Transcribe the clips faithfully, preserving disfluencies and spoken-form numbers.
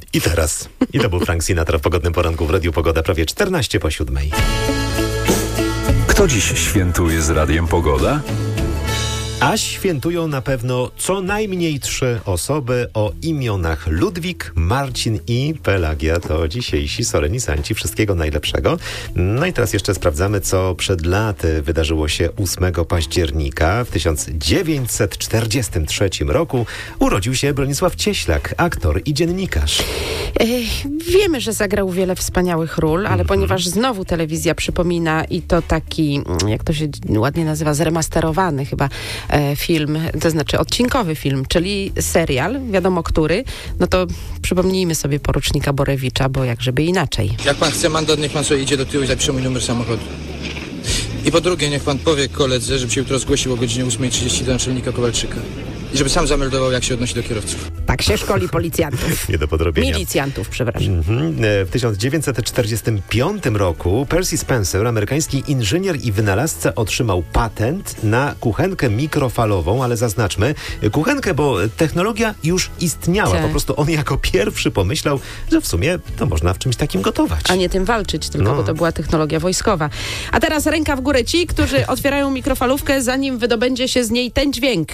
I teraz. I to był Frank Sinatra w Pogodnym Poranku w Radiu Pogoda, prawie czternaście po siódmej. Kto dziś świętuje z Radiem Pogoda? A świętują na pewno co najmniej trzy osoby o imionach Ludwik, Marcin i Pelagia. To dzisiejsi solenizanci. Wszystkiego najlepszego. No i teraz jeszcze sprawdzamy, co przed laty wydarzyło się ósmego października. W tysiąc dziewięćset czterdziestym trzecim roku urodził się Bronisław Cieślak, aktor i dziennikarz. Ej, wiemy, że zagrał wiele wspaniałych ról, ale mm-hmm. ponieważ znowu telewizja przypomina i to taki, jak to się ładnie nazywa, zremasterowany chyba e, film, to znaczy odcinkowy film, czyli serial, wiadomo który, no to przypomnijmy sobie porucznika Borewicza, bo jak żeby inaczej. Jak pan chce mandat, niech pan sobie idzie do tyłu i zapisze mój numer samochodu. I po drugie, niech pan powie koledze, żeby się jutro zgłosił o godzinie ósma trzydzieści do naczelnika Kowalczyka. I żeby sam zameldował, jak się odnosi do kierowców. Tak się szkoli policjantów. Nie do podrobienia. Milicjantów, przepraszam. Mm-hmm. W tysiąc dziewięćset czterdziestym piątym roku Percy Spencer, amerykański inżynier i wynalazca, otrzymał patent na kuchenkę mikrofalową, ale zaznaczmy, kuchenkę, bo technologia już istniała. Tak. Po prostu on jako pierwszy pomyślał, że w sumie to można w czymś takim gotować. A nie tym walczyć, tylko no. bo to była technologia wojskowa. A teraz ręka w górę ci, którzy otwierają mikrofalówkę, zanim wydobędzie się z niej ten dźwięk.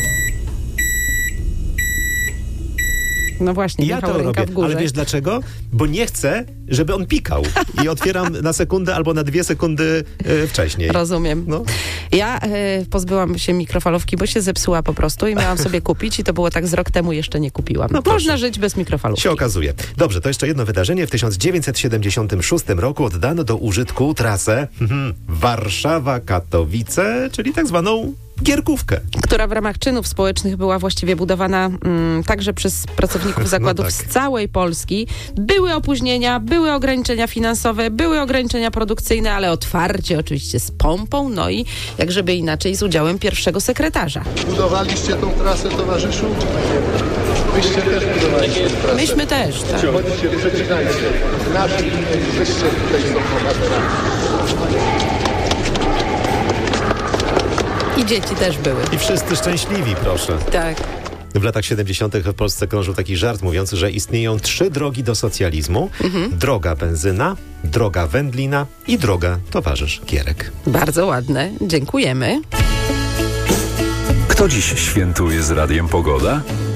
No właśnie, ja Michał, to ręka robię, w górze. ale wiesz dlaczego? Bo nie chcę, żeby on pikał. I otwieram na sekundę albo na dwie sekundy e, wcześniej. Rozumiem. No. Ja e, pozbyłam się mikrofalówki, bo się zepsuła po prostu i miałam sobie kupić i to było tak z rok temu, jeszcze nie kupiłam. No Można żyć bez mikrofalówki. Się okazuje. Dobrze, to jeszcze jedno wydarzenie. W tysiąc dziewięćset siedemdziesiątym szóstym roku oddano do użytku trasę hmm, Warszawa-Katowice, czyli tak zwaną Gierkówkę. Która w ramach czynów społecznych była właściwie budowana mm, także przez pracowników zakładów no tak. z całej Polski. Były opóźnienia, były ograniczenia finansowe, były ograniczenia produkcyjne, ale otwarcie oczywiście z pompą, no i jak żeby inaczej z udziałem pierwszego sekretarza. Budowaliście tą trasę, towarzyszu? Myście też budowaliście tę trasę. Myśmy też, tak. Przychodzicie, przecinajcie. Nasi wyście tutaj są bohaterami. I dzieci też były. I wszyscy szczęśliwi, proszę. Tak. W latach siedemdziesiątych w Polsce krążył taki żart mówiący, że istnieją trzy drogi do socjalizmu. Mhm. Droga benzyna, droga wędlina i droga towarzysz Gierek. Bardzo ładne. Dziękujemy. Kto dziś świętuje z Radiem Pogoda?